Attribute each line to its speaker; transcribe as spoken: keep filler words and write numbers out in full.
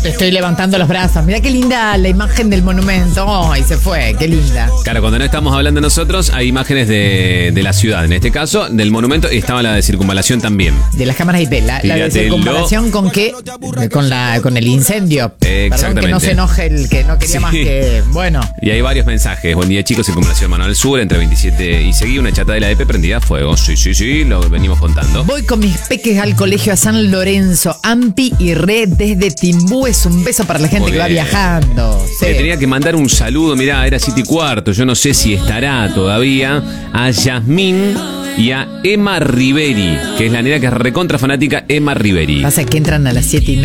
Speaker 1: te estoy levantando los brazos. Mirá qué linda la imagen del monumento. Ay, se fue, qué linda.
Speaker 2: Claro, cuando no estamos hablando nosotros, hay imágenes de, de la ciudad. En este caso, del monumento, y estaba la de circunvalación también.
Speaker 1: De las cámaras I P. La, la de circunvalación con qué, con la, con el incendio.
Speaker 2: Exactamente.
Speaker 1: Perdón, que no se enoje el que no quería
Speaker 2: Sí.
Speaker 1: más que. Bueno.
Speaker 2: Y hay varios mensajes. Buen día, chicos. Circunvalación Manuel Sur, entre veintisiete y seguí. Una chata de la E P prendida a fuego. Sí, sí, sí. Lo venimos contando.
Speaker 1: Voy con mis peques al colegio a San Lorenzo. Ampi y Re desde Timbú. Es un beso para la gente
Speaker 2: Muy
Speaker 1: que va
Speaker 2: bien.
Speaker 1: viajando. Sí.
Speaker 2: Le tenía que mandar un saludo. Mirá, era siete y cuarto. Yo no sé si estará todavía. A Yasmín y a Emma Riveri, que es la nena que es recontra fanática. Emma Riveri.
Speaker 1: Pasa que entran a las siete y